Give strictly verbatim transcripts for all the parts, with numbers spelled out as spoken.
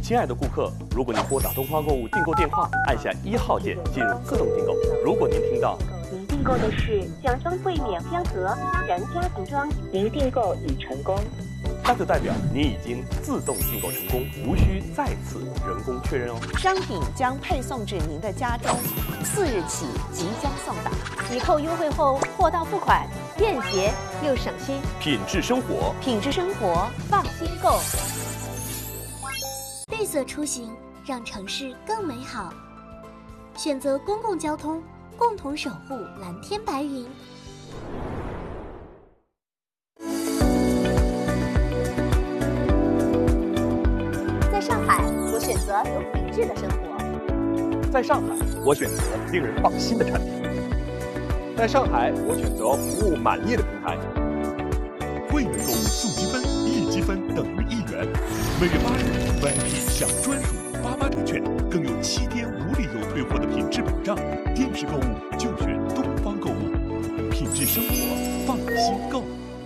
亲爱的顾客，如果您拨打东方购物订购电话，按下一号键进入自动订购。如果您听到您订购的是奖装柜免片盒私人家庭装，您订购已成功， 那就代表您已经自动订购成功，无需再次人工确认哦。 商品将配送至您的家中，四日起即将送达。 抵扣优惠后货到付款，便捷又省心。 品质生活， 品质生活，放心购。 绿色出行让城市更美好，选择公共交通，共同守护蓝天白云。 在上海，我选择有品质的生活。 在上海，我选择令人放心的产品。在上海，我选择服务满意的平台。 会员购物送积分，一积分等于一元。每月八日 V I P 享专属八八折券，更有七天无理由退货的品质保障。电视购物就选东方购物，品质生活，放心购。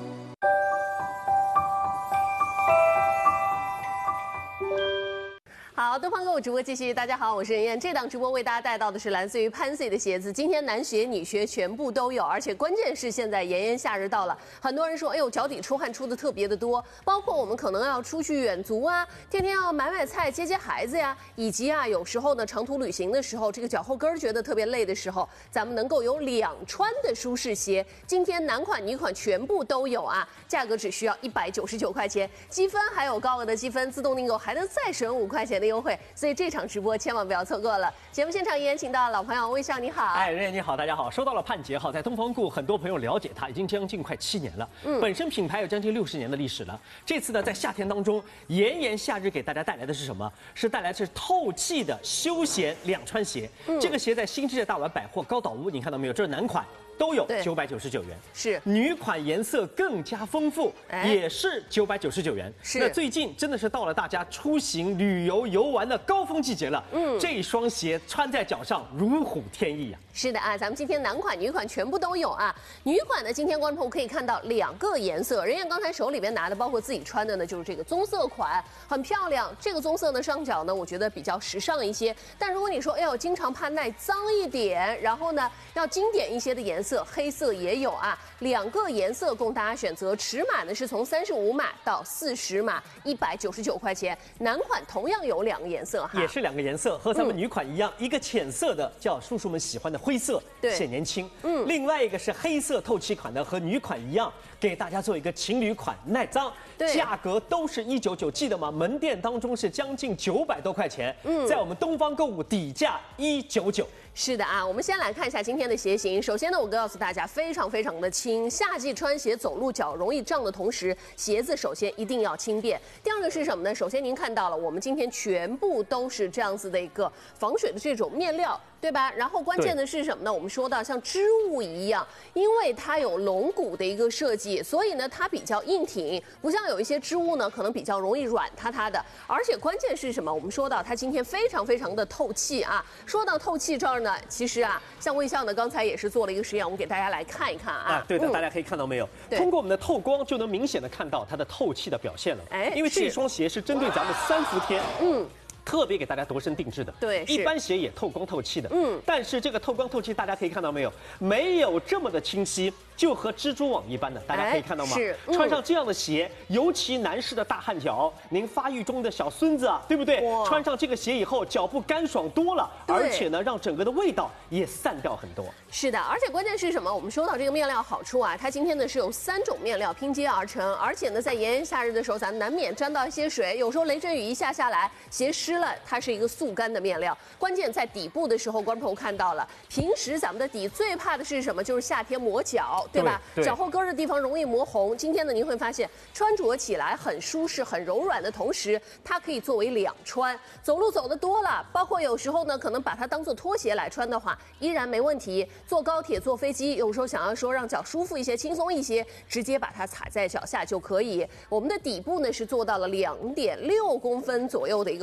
好，东方购物直播继续。大家好，我是任燕。这档直播为大家带到的是来自于 Pansy 的鞋子，今天男鞋、女鞋全部都有，而且关键是现在炎炎夏日到了，很多人说，哎呦，脚底出汗出的特别的多，包括我们可能要出去远足啊，天天要买买菜、接接孩子呀，以及啊，有时候呢长途旅行的时候，这个脚后跟觉得特别累的时候，咱们能够有两穿的舒适鞋。今天男款、女款全部都有啊，价格只需要一百九十九块钱，积分还有高额的积分，自动订购还能再省五块钱的优惠，所以这场直播千万不要错过了。节目现场依然请到老朋友魏少，你好。 哎，任燕你好，大家好。说到了盼节哈，在东方购，很多朋友了解它已经将近快七年了，嗯，本身品牌有将近六十年的历史了。这次呢，在夏天当中，炎炎夏日给大家带来的是什么？是带来是透气的休闲两穿鞋。嗯、这个鞋在新世界大丸百货高岛屋，你看到没有？这是男款。都有九百九十九元， 是女款颜色更加丰富，哎、也是九百九十九元。 是那最近真的是到了大家出行旅游游玩的高峰季节了，嗯，这一双鞋穿在脚上如虎添翼啊。 是的啊，咱们今天男款、女款全部都有啊。女款呢，今天观众朋友可以看到两个颜色，任燕刚才手里边拿的，包括自己穿的呢，就是这个棕色款，很漂亮。这个棕色呢，上脚呢，我觉得比较时尚一些。但如果你说，哎呦，经常怕耐脏一点，然后呢，要经典一些的颜色。黑色也有啊，两个颜色供大家选择，尺码呢是从三十五码到四十码，一百九十九块钱。男款同样有两个颜色哈， 也是两个颜色，和咱们女款一样，嗯、一个浅色的叫叔叔们喜欢的灰色，显年轻，嗯，另外一个是黑色透气款的，和女款一样，给大家做一个情侣款，耐脏。价格都是一九九，记得吗？门店当中是将近九百多块钱，嗯，在我们东方购物底价一九九。 是的啊，我们先来看一下今天的鞋型。首先呢，我告诉大家，非常非常的轻，夏季穿鞋走路脚容易胀的同时，鞋子首先一定要轻便。第二个是什么呢？首先您看到了，我们今天全部都是这样子的一个防水的这种面料，对吧？然后关键的是什么呢？我们说到像织物一样，因为它有龙骨的一个设计，所以呢它比较硬挺，不像有一些织物呢可能比较容易软塌塌的。而且关键是什么？我们说到它今天非常非常的透气啊。说到透气这儿呢，其实啊，像魏笑呢刚才也是做了一个实验，我们给大家来看一看啊。 啊，对的，嗯、大家可以看到没有？通过我们的透光就能明显的看到它的透气的表现了。哎，因为这双鞋是针对咱们三伏天，嗯。特别给大家度身定制的， 对， 一般鞋也透光透气的，嗯，但是这个透光透气，大家可以看到没有，没有这么的清晰，就和蜘蛛网一般的，大家可以看到吗？是，嗯、穿上这样的鞋，尤其男士的大汗脚，您发育中的小孙子啊，对不对？穿上这个鞋以后，脚步干爽多了，而且呢，让整个的味道也散掉很多。 是的，而且关键是什么？我们说到这个面料好处啊，它今天呢是有三种面料拼接而成，而且呢，在炎炎夏日的时候，咱难免沾到一些水，有时候雷阵雨一下下来，鞋湿了，它是一个速干的面料。关键在底部的时候，观众朋友看到了，平时咱们的底最怕的是什么？就是夏天磨脚，对吧？对对脚后跟的地方容易磨红。今天呢，您会发现穿着起来很舒适、很柔软的同时，它可以作为两穿。走路走得多了，包括有时候呢，可能把它当做拖鞋来穿的话，依然没问题。坐高铁、坐飞机，有时候想要说让脚舒服一些、轻松一些，直接把它踩在脚下就可以。我们的底部呢是做到了两点六公分左右的一个厚度。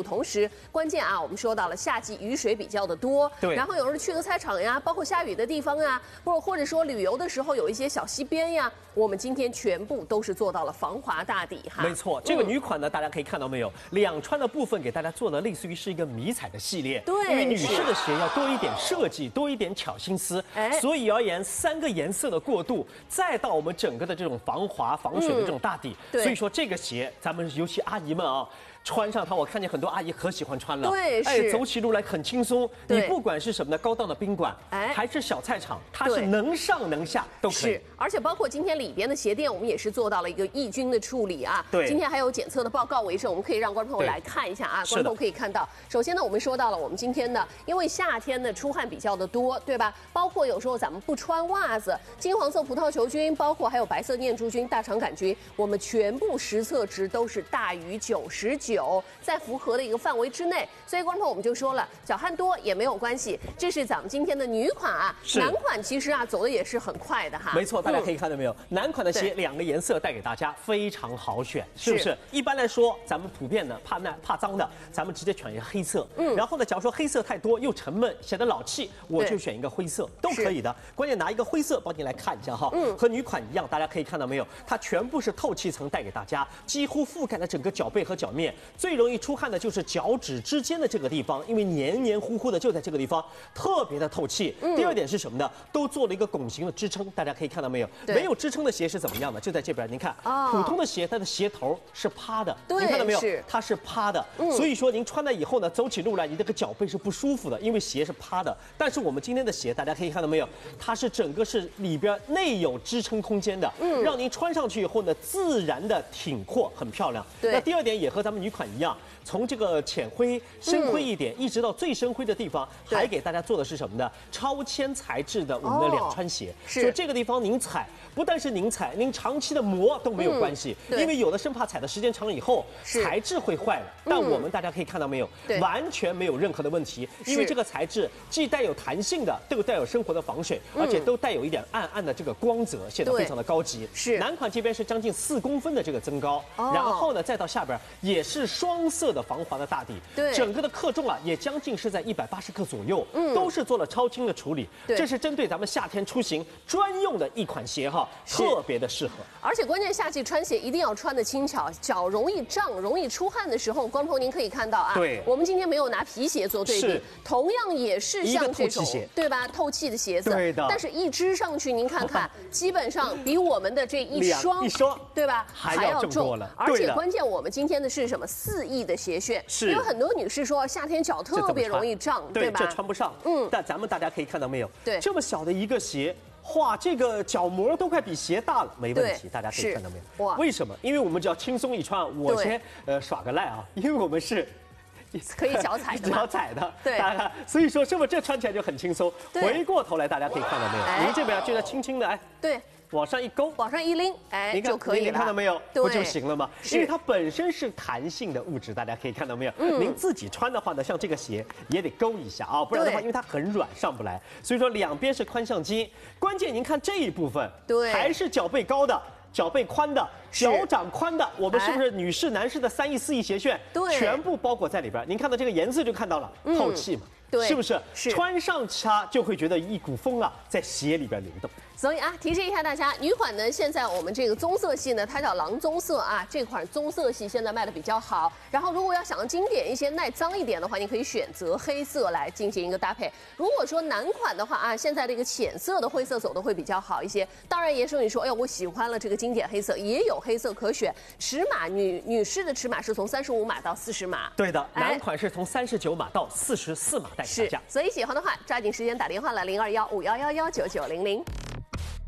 同时，关键啊，我们说到了夏季雨水比较的多， 对。 然后有人去个菜场呀，包括下雨的地方啊，或或者说旅游的时候有一些小溪边呀，我们今天全部都是做到了防滑大底哈。 没错，这个女款呢，嗯、大家可以看到没有，两穿的部分给大家做的类似于是一个迷彩的系列， 对， 因为女士的鞋要多一点设计，多一点巧心思，哎，所以而言三个颜色的过渡，再到我们整个的这种防滑防水的这种大底，嗯、所以说这个鞋，咱们尤其阿姨们啊。穿上它，我看见很多阿姨可喜欢穿了。 对， 哎，走起路来很轻松。你不管是什么呢，高档的宾馆，哎，还是小菜场，它是能上能下都可以。 是，而且包括今天里边的鞋垫，我们也是做到了一个抑菌的处理啊。 对， 今天还有检测的报告为证，我们可以让观众朋友来看一下啊。观众可以看到，首先呢，我们说到了我们今天呢，因为夏天呢出汗比较的多，对吧？包括有时候咱们不穿袜子，金黄色葡萄球菌，包括还有白色念珠菌、大肠杆菌，我们全部实测值都是大于九十九，在符合的一个范围之内，所以观众朋友我们就说了，脚汗多也没有关系，这是咱们今天的女款啊，男款其实啊走的也是很快的哈。 没错，大家可以看到没有，嗯、男款的鞋两个颜色带给大家非常好选，是不是？是一般来说，咱们普遍的怕那怕脏的，咱们直接选一个黑色。嗯，然后呢，假如说黑色太多又沉闷，显得老气，我就选一个灰色，都可以的。关键拿一个灰色帮你来看一下哈，嗯，和女款一样，大家可以看到没有，它全部是透气层带给大家，几乎覆盖了整个脚背和脚面，最容易出汗的就是脚趾之间的这个地方，因为黏黏糊糊的就在这个地方，特别的透气。嗯、第二点是什么呢？都做了一个拱形的支撑，大家可以看到没有？没有支撑的鞋是怎么样的？就在这边，您看，哦、普通的鞋它的鞋头是趴的，您看到没有？它是趴的，嗯、所以说您穿了以后呢，走起路来你这个脚背是不舒服的，因为鞋是趴的。但是我们今天的鞋，大家可以看到没有？它是整个是里边内有支撑空间的，嗯、让您穿上去以后呢，自然的挺阔，很漂亮。那第二点也和咱们女款一样。从这个浅灰、深灰一点，嗯、一直到最深灰的地方，还给大家做的是什么呢？超纤材质的我们的两穿鞋。是，就这个地方您踩，不但是您踩，您长期的磨都没有关系，嗯、因为有的生怕踩的时间长了以后，材质会坏了。但我们大家可以看到没有，嗯、完全没有任何的问题，因为这个材质既带有弹性的，都带有生活的防水，嗯、而且都带有一点暗暗的这个光泽，显得非常的高级。是，男款这边是将近四公分的这个增高，哦、然后呢再到下边也是双色的防滑的大底，对，整个的克重啊也将近是在一百八十克左右，嗯，都是做了超轻的处理，对，这是针对咱们夏天出行专用的一款鞋哈，特别的适合。 而且关键夏季穿鞋一定要穿的轻巧，脚容易胀、容易出汗的时候，观众朋友您可以看到啊，对，我们今天没有拿皮鞋做对比，同样也是像这种对吧透气的鞋子，对的，但是一支上去您看看，基本上比我们的这一双一双对吧还要重多了， 而且关键我们今天的是什么四翼的鞋楦。是，有很多女士说夏天脚特别容易胀，对吧？ 这穿不上。嗯，但咱们大家可以看到没有？对，这么小的一个鞋，哇，这个脚膜都快比鞋大了，没问题。大家可以看到没有？哇，为什么？因为我们只要轻松一穿，我先呃耍个赖啊，因为我们是。 可以脚踩的吗？ 脚踩的，对，大家所以说是不是这穿起来就很轻松？回过头来，大家可以看到没有？您这边就在轻轻的哎， 对。 往上一勾， 往上一拎，哎，就可以了。 您看到没有？不就行了吗？因为它本身是弹性的物质，大家可以看到没有？嗯，您自己穿的话呢，像这个鞋也得勾一下啊，不然的话，因为它很软，上不来。所以说两边是宽向筋，关键您看这一部分，对，还是脚背高的。脚背宽的、脚掌宽的，我们是不是女士、男士的三翼、四翼鞋楦，对，全部包裹在里边？您看到这个颜色就看到了，透气嘛。对，是不是？是穿上它就会觉得一股风啊在鞋里边流动。 所以啊，提示一下大家，女款呢，现在我们这个棕色系呢，它叫狼棕色啊，这款棕色系现在卖的比较好。然后如果要想要经典一些、耐脏一点的话，你可以选择黑色来进行一个搭配。如果说男款的话啊，现在这个浅色的灰色走的会比较好一些。当然，也是你说，哎呦，我喜欢了这个经典黑色，也有黑色可选。尺码女女士的尺码是从三十五码到四十码， 对的，男款是从三十九码到四十四码带给大家。 所以喜欢的话，抓紧时间打电话了零二幺五幺幺幺九九零零。